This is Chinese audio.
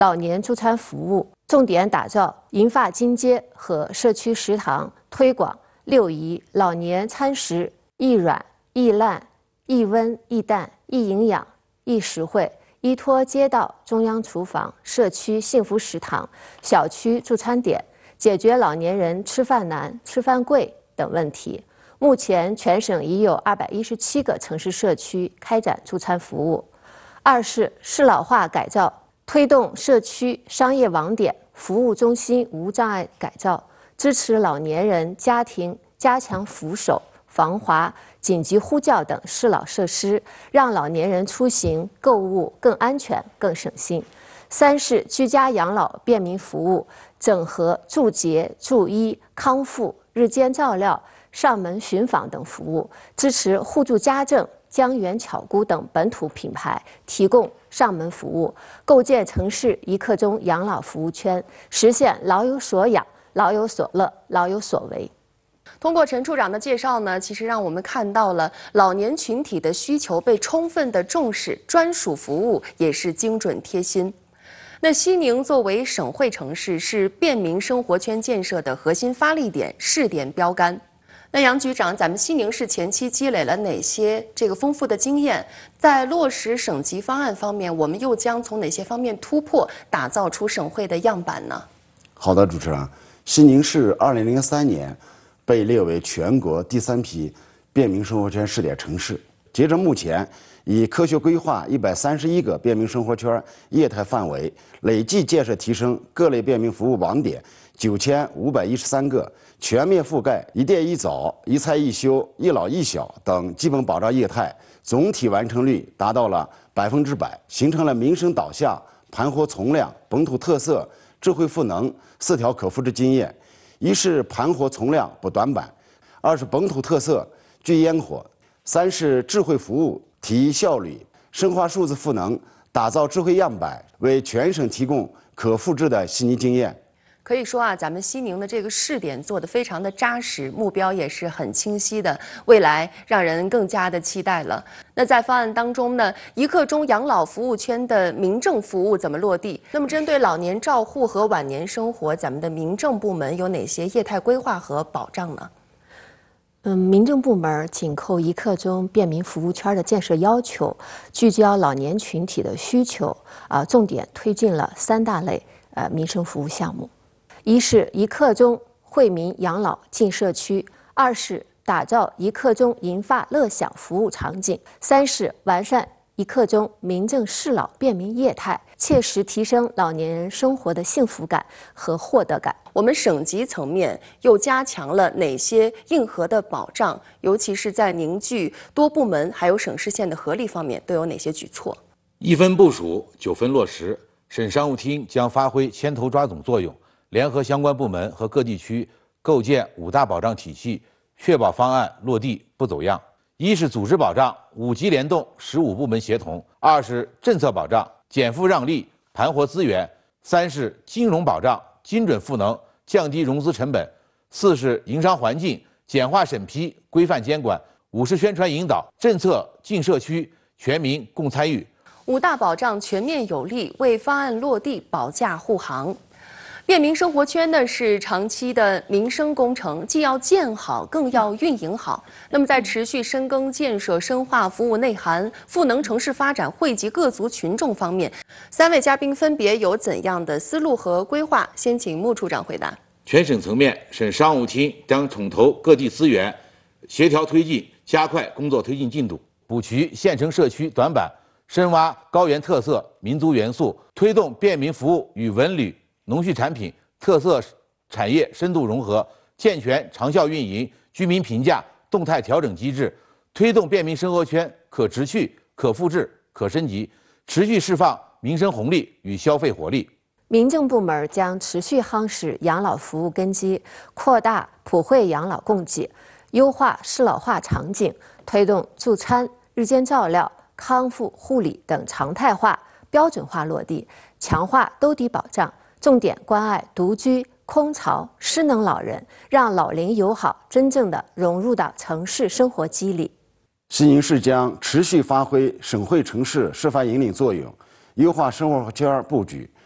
老年助餐服务，重点打造银发金街和社区食堂，推广6宜老年餐食易软、易烂、易温、易淡、易营养、易实惠，依托街道、中央厨房、社区幸福食堂、小区助餐点，解决老年人吃饭难、吃饭贵等问题。目前，全省已有217个城市社区开展助餐服务。2是适老化改造，推动社区商业网点、服务中心无障碍改造，支持老年人家庭加强扶手、防滑、紧急呼叫等适老设施，让老年人出行、购物更安全、更省心。3是居家养老便民服务，整合助洁、助医、康复、日间照料、上门巡访等服务，支持互助家政、江源巧姑等本土品牌提供上门服务，构建城市一刻钟养老服务圈，实现老有所养、老有所乐、老有所为。 通过陈处长的介绍呢，其实让我们看到了老年群体的需求被充分的重视，专属服务也是精准贴心。那西宁作为省会城市，是便民生活圈建设的核心发力点、试点标杆。那杨局长，咱们西宁市前期积累了哪些这个丰富的经验？在落实省级方案方面，我们又将从哪些方面突破，打造出省会的样板呢？ 好的，主持人，西宁市2003年被列为全国第3批便民生活圈试点城市。截至目前，以科学规划131个便民生活圈业态范围，累计建设提升各类便民服务网点9513个，全面覆盖一店一早、一菜一休、一老一小等基本保障业态，总体完成率达到了100%，形成了民生导向、盘活从量、本土特色、智慧赋能4条可复制经验。1是盘活从量不短板，2是本土特色聚烟火，3是智慧服务提效率，深化数字赋能，打造智慧样板，为全省提供可复制的悉尼经验。 可以说啊，咱们西宁的这个试点做得非常的扎实，目标也是很清晰的，未来让人更加的期待了。那在方案当中呢，一刻钟养老服务圈的民政服务怎么落地？那么针对老年照护和晚年生活，咱们的民政部门有哪些业态规划和保障呢？ 民政部门紧扣一刻钟便民服务圈的建设要求，聚焦老年群体的需求，重点推进了3大类民生服务项目。1是一刻钟惠民养老进社区，2是打造一刻钟银发乐享服务场景，3是完善一刻钟民政适老便民业态，切实提升老年人生活的幸福感和获得感。 我们省级层面又加强了哪些硬核的保障？尤其是在凝聚多部门还有省市县的合力方面，都有哪些举措 ？1分部署，9分落实。省商务厅将发挥牵头抓总作用，联合相关部门和各地区构建5大保障体系，确保方案落地不走样。1是组织保障，5级联动，15部门协同；2是政策保障，减负让利，盘活资源；3是金融保障，精准赋能，降低融资成本；4是营商环境，简化审批，规范监管；5是宣传引导，政策进社区，全民共参与。 5大保障全面有力，为方案落地保驾护航。便民生活圈呢是长期的民生工程，既要建好，更要运营好。那么在持续深耕建设、深化服务内涵、赋能城市发展、惠及各族群众方面，3位嘉宾分别有怎样的思路和规划？先请穆处长回答。 全省层面，省商务厅将统筹各地资源，协调推进，加快工作推进进度，补齐县城社区短板，深挖高原特色、民族元素，推动便民服务与文旅、农畜产品特色产业深度融合，健全长效运营、居民评价动态调整机制，推动便民生活圈可持续、可复制、可升级，持续释放民生红利与消费活力。 民政部门将持续夯实养老服务根基，扩大普惠养老供给，优化适老化场景，推动助餐、日间照料、康复护理等常态化、标准化落地，强化兜底保障，重点关爱独居、空巢、失能老人，让老龄友好真正的融入到城市生活机里。 西宁市将持续发挥省会城市示范引领作用，优化生活圈布局，